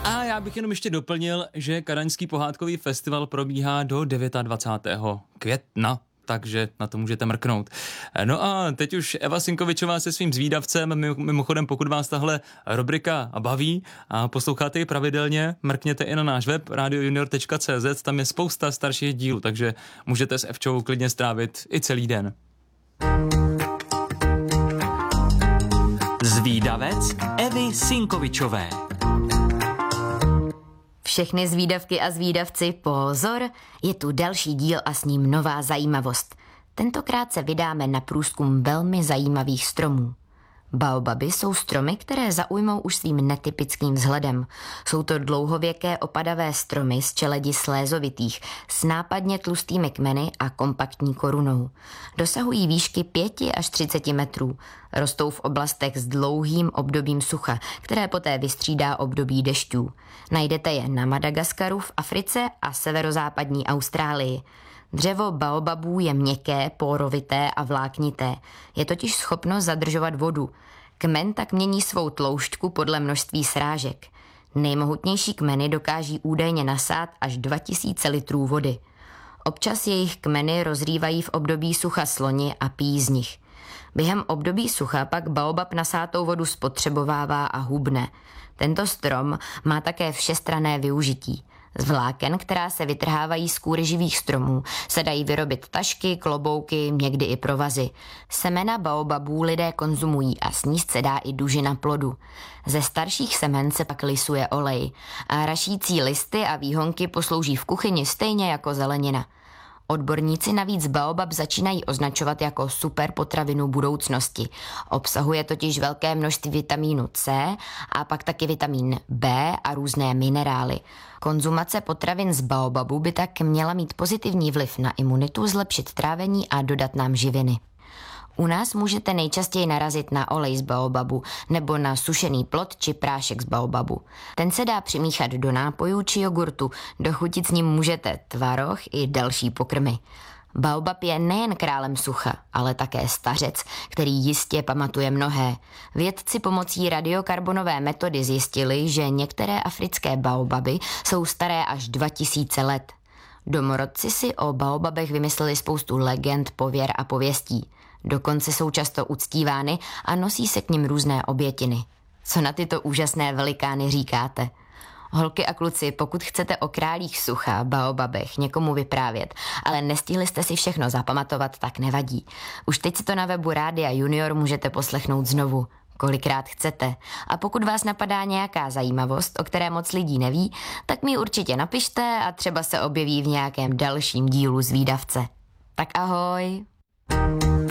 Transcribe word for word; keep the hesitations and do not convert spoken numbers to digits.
A já bych jenom ještě doplnil, že Kadaňský pohádkový festival probíhá do dvacátého devátého května, takže na to můžete mrknout. No a teď už Eva Sinkovičová se svým zvídavcem, mimochodem pokud vás tahle rubrika baví a posloucháte ji pravidelně, mrkněte i na náš web radio junior tečka cé zet, tam je spousta starších dílů, takže můžete s Evčou klidně strávit i celý den. Zvídavec Evy Sinkovičové. Všechny zvídavky a zvídavci, pozor, je tu další díl a s ním nová zajímavost. Tentokrát se vydáme na průzkum velmi zajímavých stromů. Baobaby jsou stromy, které zaujmou už svým netypickým vzhledem. Jsou to dlouhověké opadavé stromy z čeledi slézovitých, s nápadně tlustými kmeny a kompaktní korunou. Dosahují výšky pět až třicet metrů. Rostou v oblastech s dlouhým obdobím sucha, které poté vystřídá období dešťů. Najdete je na Madagaskaru, v Africe a severozápadní Austrálii. Dřevo baobabů je měkké, pórovité a vláknité. Je totiž schopno zadržovat vodu. Kmen tak mění svou tloušťku podle množství srážek. Nejmohutnější kmeny dokáží údajně nasát až dva tisíce litrů vody. Občas jejich kmeny rozrývají v období sucha sloni a pijí z nich. Během období sucha pak baobab nasátou vodu spotřebovává a hubne. Tento strom má také všestranné využití. Z vláken, která se vytrhávají z kůry živých stromů, se dají vyrobit tašky, klobouky, někdy i provazy. Semena baobabů lidé konzumují a sníst se dá i dužina plodu. Ze starších semen se pak lisuje olej a rašící listy a výhonky poslouží v kuchyni stejně jako zelenina. Odborníci navíc baobab začínají označovat jako superpotravinu budoucnosti. Obsahuje totiž velké množství vitamínu C a pak taky vitamin B a různé minerály. Konzumace potravin z baobabu by tak měla mít pozitivní vliv na imunitu, zlepšit trávení a dodat nám živiny. U nás můžete nejčastěji narazit na olej z baobabu nebo na sušený plod či prášek z baobabu. Ten se dá přimíchat do nápojů či jogurtu, dochutit s ním můžete tvaroh i další pokrmy. Baobab je nejen králem sucha, ale také stařec, který jistě pamatuje mnohé. Vědci pomocí radiokarbonové metody zjistili, že některé africké baobaby jsou staré až dva tisíce let. Domorodci si o baobabech vymysleli spoustu legend, pověr a pověstí. Dokonce jsou často uctívány a nosí se k nim různé obětiny. Co na tyto úžasné velikány říkáte? Holky a kluci, pokud chcete o králích sucha, baobabech někomu vyprávět, ale nestihli jste si všechno zapamatovat, tak nevadí. Už teď si to na webu Rádia Junior můžete poslechnout znovu, kolikrát chcete. A pokud vás napadá nějaká zajímavost, o které moc lidí neví, tak mi určitě napište a třeba se objeví v nějakém dalším dílu Zvídavce. Tak ahoj!